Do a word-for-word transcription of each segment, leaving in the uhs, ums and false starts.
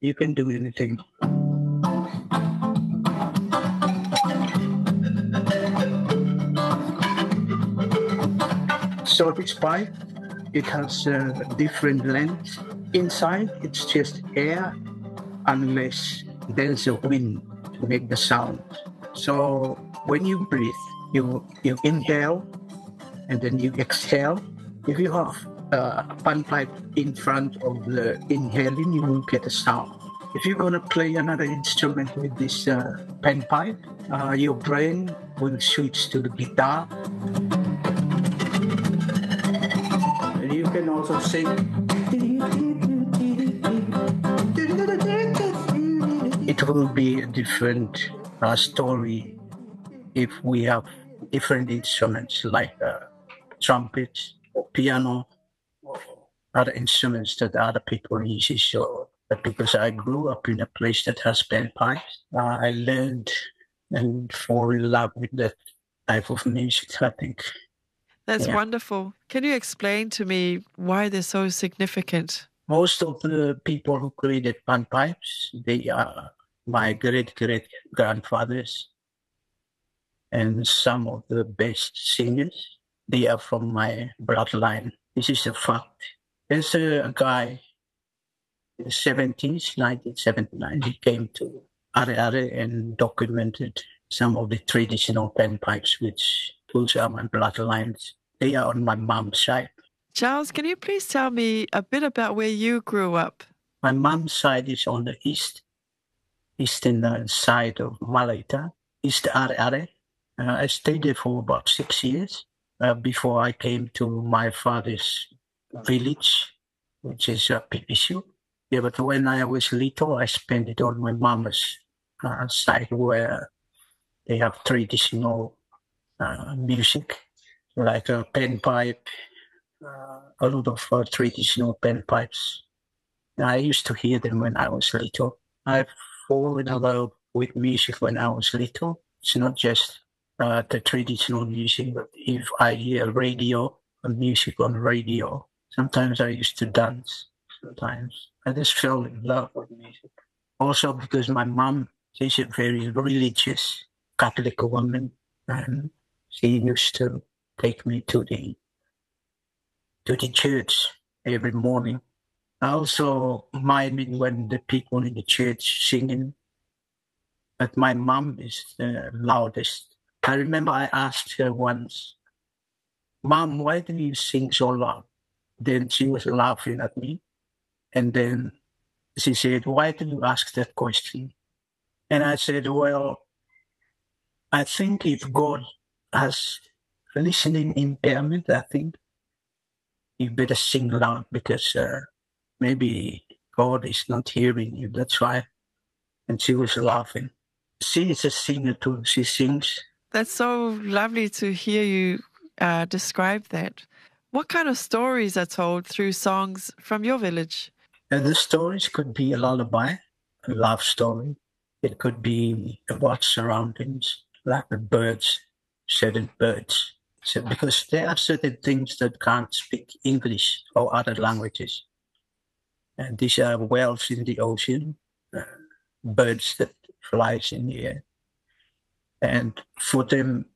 You can do anything. So this pipe, it has a different length. Inside, it's just air, unless there's a wind to make the sound. So when you breathe, you you inhale and then you exhale. If you have a pan pipe in front of the inhaling, you will get a sound. If you're gonna play another instrument with this uh, pan pipe, uh, your brain will switch to the guitar. And you can also sing. It will be a different uh, story if we have different instruments like uh, trumpets or piano or other instruments that other people use. So, but because I grew up in a place that has panpipes, uh, I learned and fall in love with that type of music, I think. That's Yeah. wonderful. Can you explain to me why they're so significant? Most of the people who created panpipes, they are my great-great-grandfathers. And some of the best singers, they are from my bloodline. This is a fact. There's a, a guy in the seventies, nineteen seventy-nine, he came to Are Are and documented some of the traditional panpipes, which those are my bloodlines. They are on my mom's side. Charles, can you please tell me a bit about where you grew up? My mom's side is on the east, eastern uh, side of Malaita, East Are Are. Uh, I stayed there for about six years uh, before I came to my father's village, which is uh, Pipisu. Yeah, but when I was little, I spent it on my mama's uh, side where they have traditional uh, music, like a panpipe, uh, a lot of uh, traditional panpipes. I used to hear them when I was little. I've fallen in love with music when I was little. It's not just uh, the traditional music, but if I hear radio, uh, music on radio, sometimes I used to dance. Sometimes I just fell in love with music. Also because my mom, she's a very religious Catholic woman, and she used to take me to the to the church every morning. I also minded when the people in the church singing, but my mom is the loudest. I remember I asked her once, "Mom, why do you sing so loud?" Then she was laughing at me. And then she said, "Why do you ask that question?" And I said, "Well, I think if God has listening impairment, I think you better sing loud because uh, maybe God is not hearing you. That's why." And she was laughing. She is a singer too. She sings. That's so lovely to hear you uh, describe that. What kind of stories are told through songs from your village? And the stories could be a lullaby, a love story. It could be about surroundings, like the birds, certain birds. So, because there are certain things that can't speak English or other languages. And these are whales in the ocean, uh, birds that flies in the air. And for them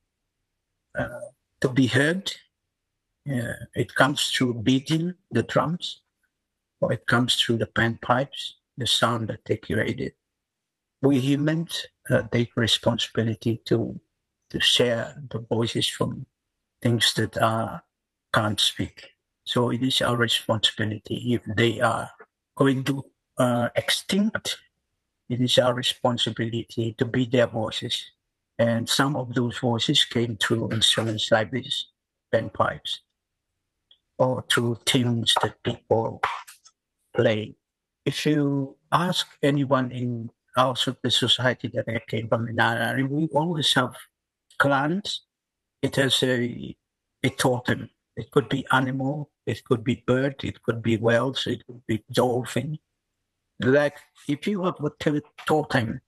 uh, to be heard, uh, it comes through beating the drums, or it comes through the panpipes, the sound that they created. We humans uh, take responsibility to to share the voices from things that are can't speak. So it is our responsibility. If they are going to uh, extinct, it is our responsibility to be their voices. And some of those voices came through instruments like this, panpipes, or through tunes that people play. If you ask anyone in also the society that I came from in Arari, we always have clans. It has a, a totem. It could be animal, it could be bird, it could be whales, it could be dolphin. Like if you have a to- totem,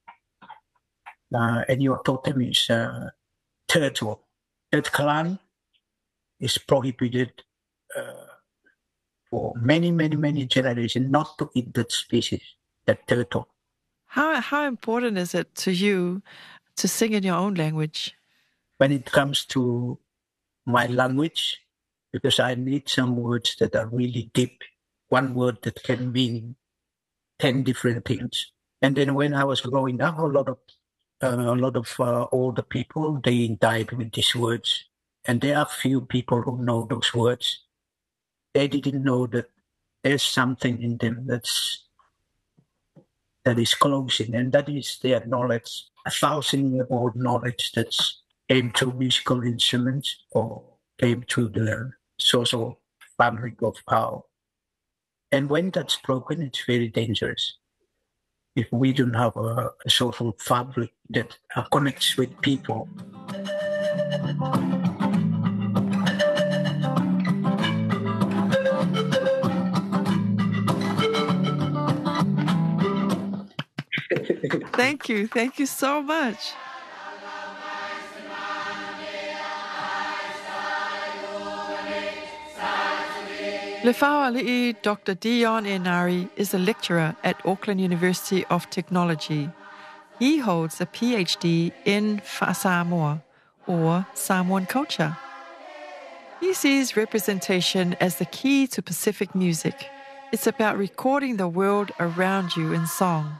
uh, and your totem is uh, turtle, that clan is prohibited uh, for many, many, many generations not to eat that species. that turtle. How how important is it to you to sing in your own language? When it comes to my language, because I need some words that are really deep, one word that can mean ten different things. And then when I was growing up, a lot of uh, a lot of uh, older people, they died with these words, and there are few people who know those words. They didn't know that there's something in them that's that is closing, and that is their knowledge, a thousand year old knowledge that's came through musical instruments or came through the social fabric of power. And when that's broken, it's very dangerous. If we don't have a, a social fabric that uh, connects with people. Thank you. Thank you so much. Lefawa Ali'i Doctor Dion Enari is a lecturer at Auckland University of Technology. He holds a P H D in Samoa, or Samoan culture. He sees representation as the key to Pacific music. It's about recording the world around you in song.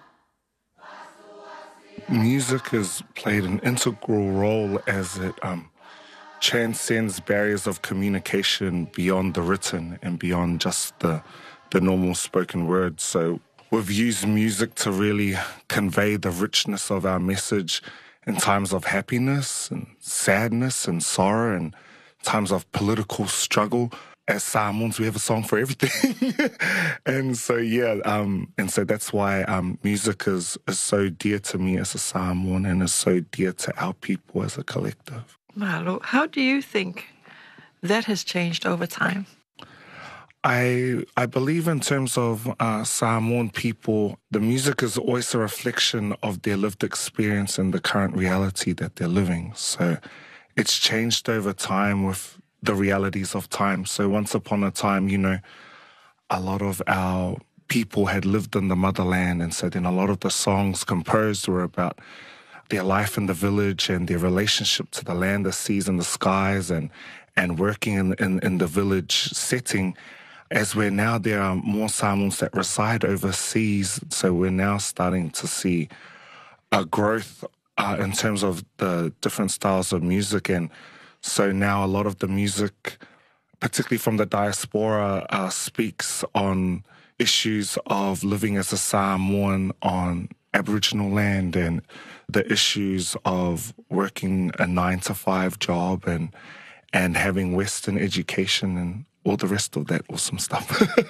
Music has played an integral role as it um, transcends barriers of communication beyond the written and beyond just the, the normal spoken word. So we've used music to really convey the richness of our message in times of happiness and sadness and sorrow and times of political struggle. As Samoans, we have a song for everything. and so, yeah, um, and so that's why um, music is, is so dear to me as a Samoan and is so dear to our people as a collective. Malo, how do you think that has changed over time? I I believe in terms of uh, Samoan people, the music is always a reflection of their lived experience and the current reality that they're living. So it's changed over time with the realities of time. So once upon a time, you know, a lot of our people had lived in the motherland, and so then a lot of the songs composed were about their life in the village and their relationship to the land, the seas, and the skies, and and working in in, in the village setting. As we're now, there are more Samoans that reside overseas, so we're now starting to see a growth uh, in terms of the different styles of music. And so now a lot of the music, particularly from the diaspora, uh, speaks on issues of living as a Samoan on Aboriginal land and the issues of working a nine to five job and and having Western education and all the rest of that awesome stuff.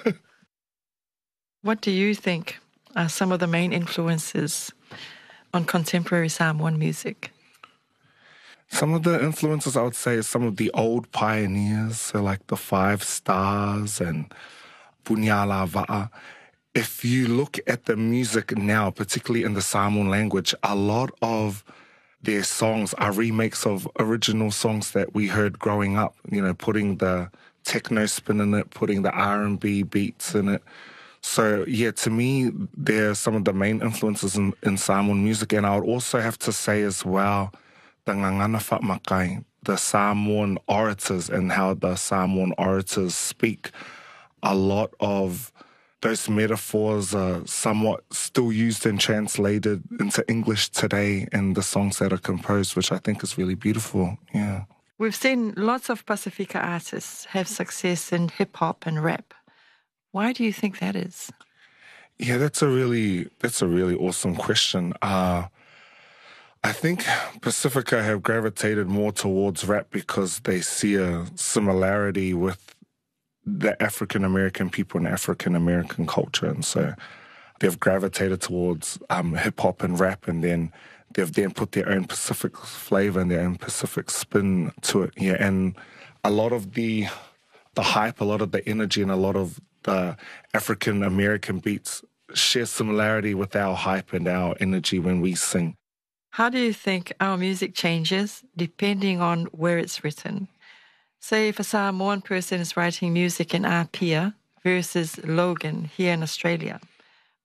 What do you think are some of the main influences on contemporary Samoan music? Some of the influences I would say is some of the old pioneers, so like the Five Stars and Punyala Va'a. If you look at the music now, particularly in the Samoan language, a lot of their songs are remakes of original songs that we heard growing up, you know, putting the techno spin in it, putting the R and B beats in it. So, yeah, to me, they're some of the main influences in, in Samoan music. And I would also have to say as well, the Ngangana Whatmakai, the Samoan orators and how the Samoan orators speak. A lot of those metaphors are somewhat still used and translated into English today in the songs that are composed, which I think is really beautiful. Yeah. We've seen lots of Pacifica artists have success in hip-hop and rap. Why do you think that is? Yeah, that's a really that's a really awesome question. Uh, I think Pacifica have gravitated more towards rap because they see a similarity with the African-American people and African-American culture. And so they've gravitated towards um, hip-hop and rap, and then they've then put their own Pacific flavor and their own Pacific spin to it. Yeah, and a lot of the the hype, a lot of the energy, and a lot of the African-American beats share similarity with our hype and our energy when we sing. How do you think our music changes depending on where it's written? Say if a Samoan person is writing music in Apia versus Logan here in Australia,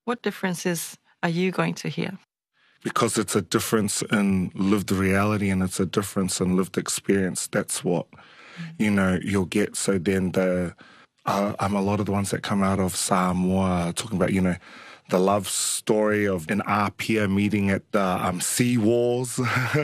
What differences are you going to hear? Because it's a difference in lived reality and it's a difference in lived experience. That's what, you know, you'll get. So then the, uh, um, a lot of the ones that come out of Samoa talking about, you know, the love story of an Apia meeting at the um, sea walls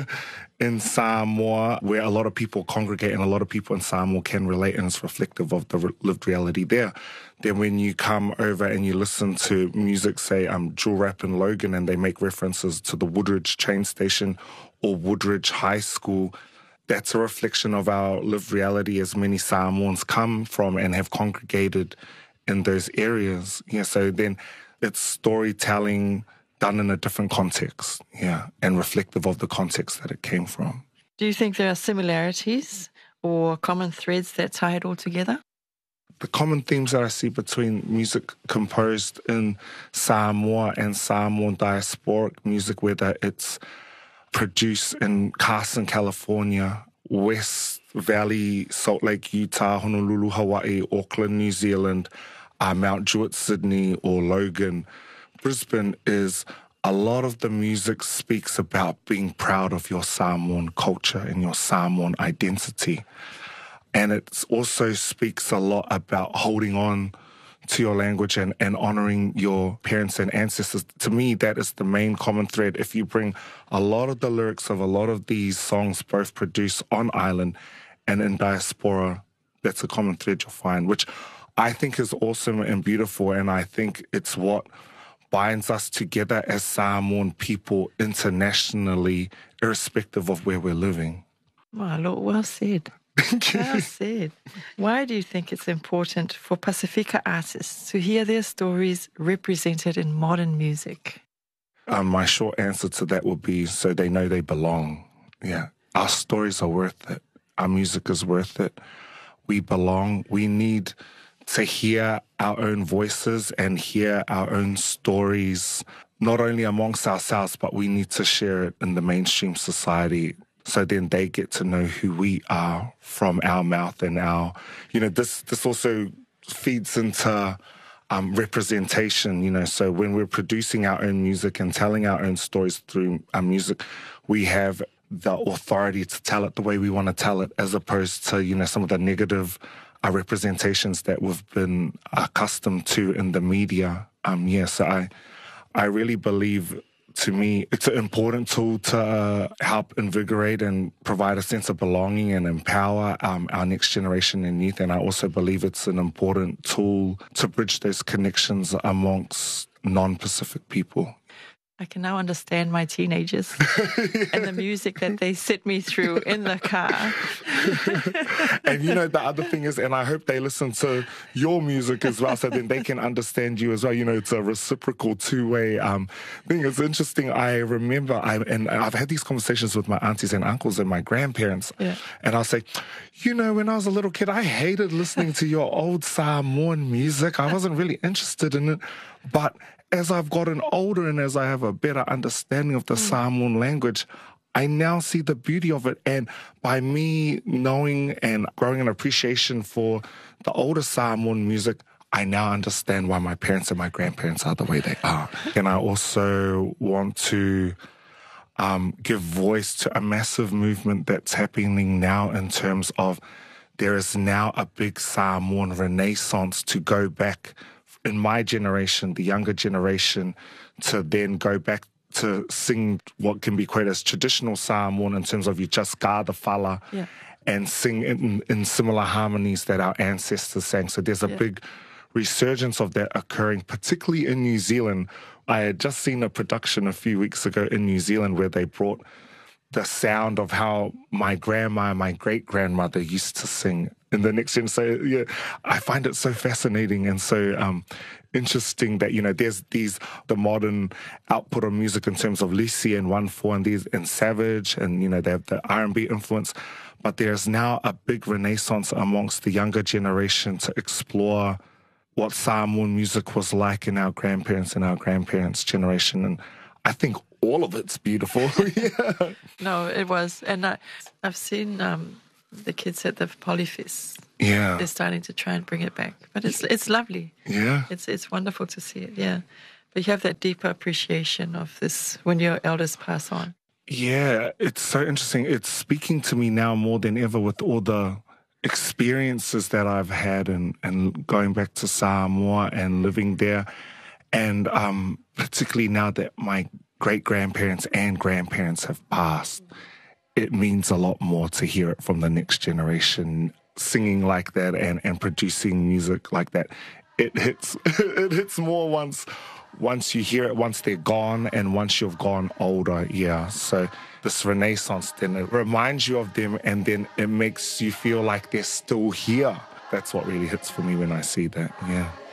in Samoa, where a lot of people congregate and a lot of people in Samoa can relate, and it's reflective of the re- lived reality there. Then when you come over and you listen to music, say um, Jewel Rap in Logan, and they make references to the Woodridge train station or Woodridge High School, that's a reflection of our lived reality as many Samoans come from and have congregated in those areas. Yeah, so then it's storytelling done in a different context, yeah, and reflective of the context that it came from. Do you think there are similarities or common threads that tie it all together? The common themes that I see between music composed in Samoa and Samoan diasporic music, whether it's produced in Carson, California, West Valley, Salt Lake, Utah, Honolulu, Hawaii, Auckland, New Zealand, uh, Mount Druitt, Sydney, or Logan, Brisbane, is a lot of the music speaks about being proud of your Samoan culture and your Samoan identity. And it also speaks a lot about holding on to your language and, and honoring your parents and ancestors. To me, that is the main common thread. If you bring a lot of the lyrics of a lot of these songs, both produced on island and in diaspora, that's a common thread you'll find, which I think is awesome and beautiful. And I think it's what binds us together as Samoan people internationally, irrespective of where we're living. My Lord, well said. Well said. Why do you think it's important for Pasifika artists to hear their stories represented in modern music? Um, my short answer to that would be so they know they belong. Yeah. Our stories are worth it. Our music is worth it. We belong. We need to hear our own voices and hear our own stories, not only amongst ourselves, but we need to share it in the mainstream society. So then they get to know who we are from our mouth and our, you know, this this also feeds into um, representation, you know. So when we're producing our own music and telling our own stories through our music, we have the authority to tell it the way we want to tell it, as opposed to, you know, some of the negative uh, representations that we've been accustomed to in the media. Um, yeah, so I, I really believe, to me, it's an important tool to uh, help invigorate and provide a sense of belonging and empower um, our next generation and youth. And I also believe it's an important tool to bridge those connections amongst non-Pacific people. I can now understand my teenagers and the music that they sit me through in the car. And you know, the other thing is, and I hope they listen to your music as well, so then they can understand you as well. You know, it's a reciprocal two-way um, thing. It's interesting. I remember, I, and I've had these conversations with my aunties and uncles and my grandparents, yeah. And I'll say, you know, when I was a little kid, I hated listening to your old Samoan music. I wasn't really interested in it, but as I've gotten older and as I have a better understanding of the mm. Samoan language, I now see the beauty of it. And by me knowing and growing an appreciation for the older Samoan music, I now understand why my parents and my grandparents are the way they are. And I also want to um, give voice to a massive movement that's happening now in terms of there is now a big Samoan renaissance to go back in my generation, the younger generation, to then go back to sing what can be quoted as traditional Samoan in terms of you just ga the fala yeah. and sing in, in similar harmonies that our ancestors sang. So there's a yeah. big resurgence of that occurring, particularly in New Zealand. I had just seen a production a few weeks ago in New Zealand where they brought the sound of how my grandma and my great-grandmother used to sing in the next gen. So, yeah, I find it so fascinating and so um, interesting that, you know, there's these, the modern output of music in terms of Lucy and one four and these and Savage and, you know, they have the R and B influence. But there's now a big renaissance amongst the younger generation to explore what Samoan music was like in our grandparents and our grandparents' generation. And I think all of it's beautiful. Yeah. No, it was. And I, I've seen um, the kids at the Polyfest. Yeah. They're starting to try and bring it back. But it's it's lovely. Yeah. It's it's wonderful to see it, yeah. But you have that deeper appreciation of this when your elders pass on. Yeah, it's so interesting. It's speaking to me now more than ever with all the experiences that I've had and, and going back to Samoa and living there. And um, particularly now that my great-grandparents and grandparents have passed, it means a lot more to hear it from the next generation singing like that and, and producing music like that. It hits it hits more once once you hear it, once they're gone and once you've gone older, yeah. So this renaissance, then it reminds you of them and then it makes you feel like they're still here. That's what really hits for me when I see that, yeah.